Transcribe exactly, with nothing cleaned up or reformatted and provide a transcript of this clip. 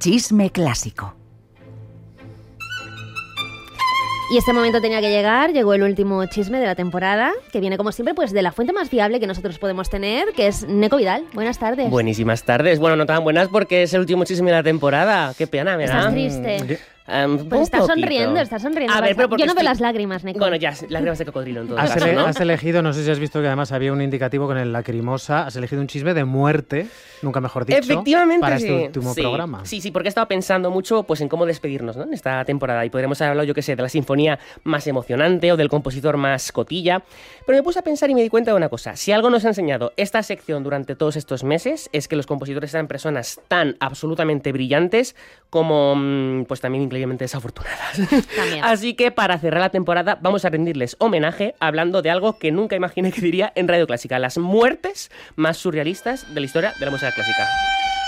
Chisme clásico. Y este momento tenía que llegar, llegó el último chisme de la temporada, que viene como siempre pues de la fuente más fiable que nosotros podemos tener, que es Neco Vidal. Buenas tardes. Buenísimas tardes. Bueno, no tan buenas porque es el último chisme de la temporada. Qué pena, ¿verdad? Estás triste. Um, pues estás sonriendo, estás sonriendo. A ver, pero Yo no estoy... veo las lágrimas, Neco. Bueno, ya, lágrimas de cocodrilo en todo has caso, ele- ¿no? Has elegido, no sé si has visto que además había un indicativo con el lacrimosa, has elegido un chisme de muerte, nunca mejor dicho, efectivamente, para sí. este último sí. programa. Sí, sí, porque he estado pensando mucho pues, en cómo despedirnos, ¿no? En esta temporada. Y podremos haber hablado, yo qué sé, de la sinfonía más emocionante o del compositor más cotilla. Pero me puse a pensar y me di cuenta de una cosa. Si algo nos ha enseñado esta sección durante todos estos meses es que los compositores eran personas tan absolutamente brillantes como pues también increíblemente desafortunadas. También. Así que para cerrar la temporada vamos a rendirles homenaje hablando de algo que nunca imaginé que diría en Radio Clásica, las muertes más surrealistas de la historia de la música clásica.